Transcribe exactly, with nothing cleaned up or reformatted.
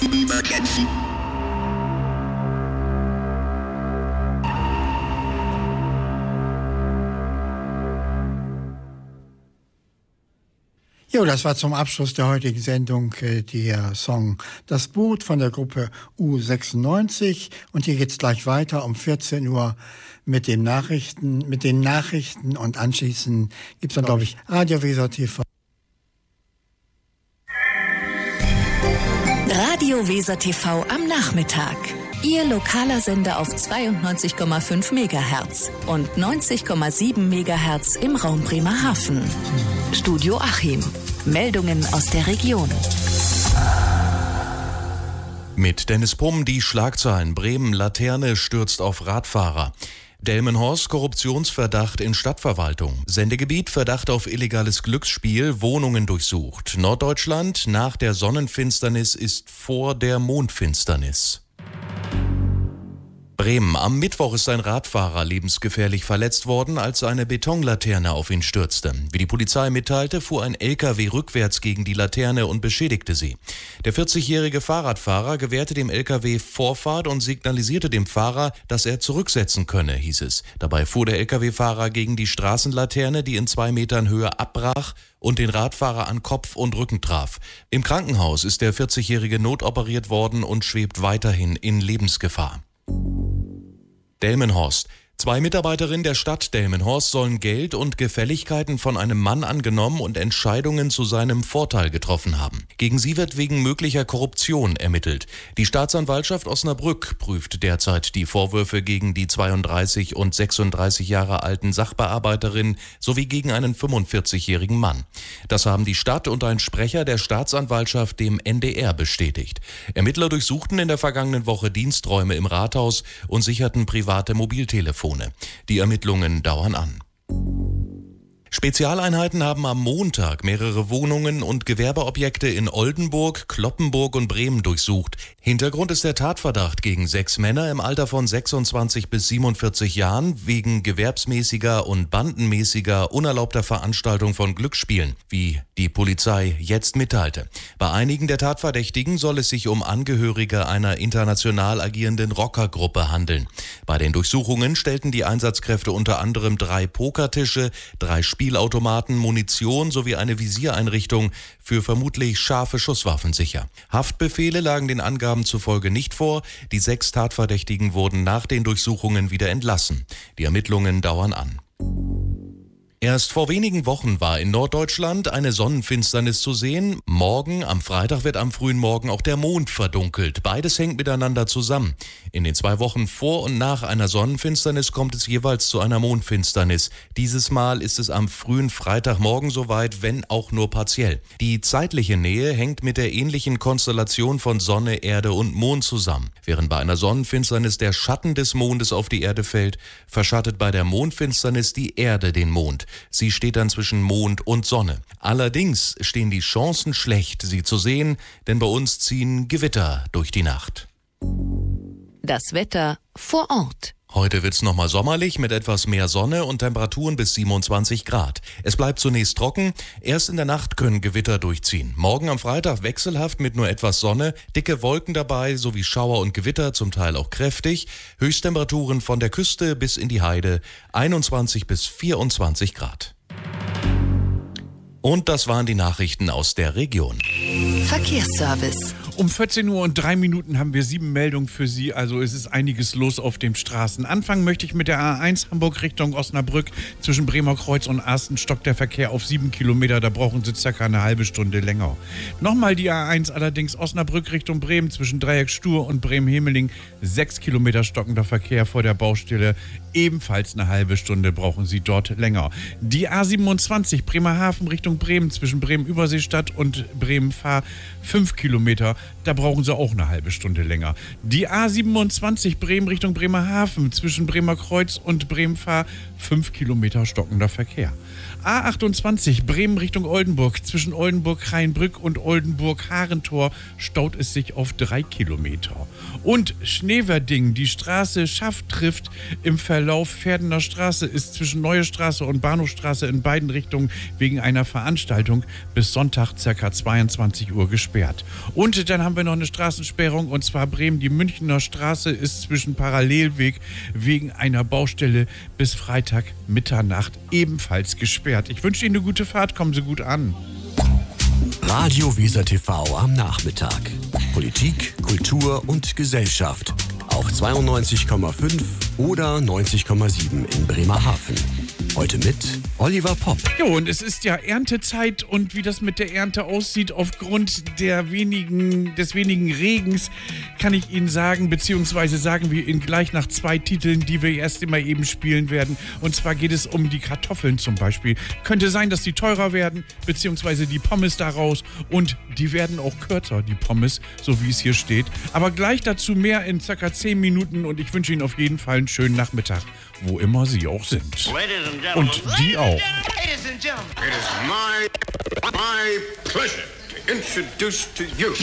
Emergency. Jo, das war zum Abschluss der heutigen Sendung äh, der Song Das Boot von der Gruppe U sechsundneunzig. Und hier geht's gleich weiter um vierzehn Uhr mit den Nachrichten, mit den Nachrichten und anschließend gibt's dann, glaube ich, Radio Weser T V. Radio Weser T V am Nachmittag. Ihr lokaler Sender auf zweiundneunzig Komma fünf Megahertz und neunzig Komma sieben Megahertz im Raum Bremerhaven. Studio Achim. Meldungen aus der Region. Mit Dennis Pumm die Schlagzeilen. Bremen Laterne stürzt auf Radfahrer. Delmenhorst Korruptionsverdacht in Stadtverwaltung. Sendegebiet Verdacht auf illegales Glücksspiel, Wohnungen durchsucht. Norddeutschland nach der Sonnenfinsternis ist vor der Mondfinsternis. Bremen. Am Mittwoch ist ein Radfahrer lebensgefährlich verletzt worden, als eine Betonlaterne auf ihn stürzte. Wie die Polizei mitteilte, fuhr ein L K W rückwärts gegen die Laterne und beschädigte sie. Der vierzigjährige Fahrradfahrer gewährte dem L K W Vorfahrt und signalisierte dem Fahrer, dass er zurücksetzen könne, hieß es. Dabei fuhr der L K W-Fahrer gegen die Straßenlaterne, die in zwei Metern Höhe abbrach und den Radfahrer an Kopf und Rücken traf. Im Krankenhaus ist der vierzigjährige notoperiert worden und schwebt weiterhin in Lebensgefahr. Delmenhorst. Zwei Mitarbeiterinnen der Stadt Delmenhorst sollen Geld und Gefälligkeiten von einem Mann angenommen und Entscheidungen zu seinem Vorteil getroffen haben. Gegen sie wird wegen möglicher Korruption ermittelt. Die Staatsanwaltschaft Osnabrück prüft derzeit die Vorwürfe gegen die zweiunddreißig und sechsunddreißig Jahre alten Sachbearbeiterin sowie gegen einen fünfundvierzigjährigen Mann. Das haben die Stadt und ein Sprecher der Staatsanwaltschaft dem N D R bestätigt. Ermittler durchsuchten in der vergangenen Woche Diensträume im Rathaus und sicherten private Mobiltelefone. Die Ermittlungen dauern an. Spezialeinheiten haben am Montag mehrere Wohnungen und Gewerbeobjekte in Oldenburg, Cloppenburg und Bremen durchsucht. Hintergrund ist der Tatverdacht gegen sechs Männer im Alter von sechsundzwanzig bis siebenundvierzig Jahren wegen gewerbsmäßiger und bandenmäßiger unerlaubter Veranstaltung von Glücksspielen, wie die Polizei jetzt mitteilte. Bei einigen der Tatverdächtigen soll es sich um Angehörige einer international agierenden Rockergruppe handeln. Bei den Durchsuchungen stellten die Einsatzkräfte unter anderem drei Pokertische, drei Spielautomaten, Munition sowie eine Visiereinrichtung für vermutlich scharfe Schusswaffen sicher. Haftbefehle lagen den Angaben zufolge nicht vor. Die sechs Tatverdächtigen wurden nach den Durchsuchungen wieder entlassen. Die Ermittlungen dauern an. Erst vor wenigen Wochen war in Norddeutschland eine Sonnenfinsternis zu sehen. Morgen, am Freitag, wird am frühen Morgen auch der Mond verdunkelt. Beides hängt miteinander zusammen. In den zwei Wochen vor und nach einer Sonnenfinsternis kommt es jeweils zu einer Mondfinsternis. Dieses Mal ist es am frühen Freitagmorgen soweit, wenn auch nur partiell. Die zeitliche Nähe hängt mit der ähnlichen Konstellation von Sonne, Erde und Mond zusammen. Während bei einer Sonnenfinsternis der Schatten des Mondes auf die Erde fällt, verschattet bei der Mondfinsternis die Erde den Mond. Sie steht dann zwischen Mond und Sonne. Allerdings stehen die Chancen schlecht, sie zu sehen, denn bei uns ziehen Gewitter durch die Nacht. Das Wetter vor Ort. Heute wird's nochmal sommerlich mit etwas mehr Sonne und Temperaturen bis siebenundzwanzig Grad. Es bleibt zunächst trocken, erst in der Nacht können Gewitter durchziehen. Morgen am Freitag wechselhaft mit nur etwas Sonne, dicke Wolken dabei sowie Schauer und Gewitter, zum Teil auch kräftig. Höchsttemperaturen von der Küste bis in die Heide, einundzwanzig bis vierundzwanzig Grad. Und das waren die Nachrichten aus der Region. Verkehrsservice. Um vierzehn Uhr und drei Minuten haben wir sieben Meldungen für Sie, also es ist einiges los auf den Straßen. Anfangen möchte ich mit der A eins Hamburg Richtung Osnabrück. Zwischen Bremer Kreuz und Arsten stockt der Verkehr auf sieben Kilometer, da brauchen Sie circa eine halbe Stunde länger. Nochmal die A eins allerdings Osnabrück Richtung Bremen, zwischen Dreieck Stur und Bremen-Hemeling, sechs Kilometer stockender Verkehr vor der Baustelle. Ebenfalls eine halbe Stunde brauchen Sie dort länger. Die A siebenundzwanzig Bremerhaven Richtung Bremen, zwischen Bremen-Überseestadt und Bremen-Fahr, fünf Kilometer. Da brauchen Sie auch eine halbe Stunde länger. Die A siebenundzwanzig Bremen Richtung Bremerhaven, zwischen Bremer Kreuz und Bremen-Fahr, fünf Kilometer stockender Verkehr. A achtundzwanzig Bremen Richtung Oldenburg, zwischen Oldenburg-Rheinbrück und Oldenburg-Harentor staut es sich auf drei Kilometer. Und Schneverding, die Straße Schaff trifft im Verlauf Pferdener Straße, ist zwischen Neue Straße und Bahnhofstraße in beiden Richtungen wegen einer Veranstaltung Veranstaltung bis Sonntag ca. zweiundzwanzig Uhr gesperrt. Und dann haben wir noch eine Straßensperrung, und zwar Bremen. Die Münchner Straße ist zwischen Parallelweg wegen einer Baustelle bis Freitag Mitternacht ebenfalls gesperrt. Ich wünsche Ihnen eine gute Fahrt, kommen Sie gut an. Radio Weser T V am Nachmittag. Politik, Kultur und Gesellschaft. Auf zweiundneunzig Komma fünf oder neunzig Komma sieben in Bremerhaven. Heute mit Oliver Popp. Jo, und es ist ja Erntezeit, und wie das mit der Ernte aussieht aufgrund der wenigen, des wenigen Regens, kann ich Ihnen sagen, beziehungsweise sagen wir Ihnen gleich nach zwei Titeln, die wir erst immer eben spielen werden. Und zwar geht es um die Kartoffeln zum Beispiel. Könnte sein, dass die teurer werden, beziehungsweise die Pommes daraus, und die werden auch kürzer, die Pommes, so wie es hier steht. Aber gleich dazu mehr in circa zehn Minuten, und ich wünsche Ihnen auf jeden Fall einen schönen Nachmittag, wo immer Sie auch sind. Und die auch. Ladies and gentlemen, it is my, my pleasure to introduce to you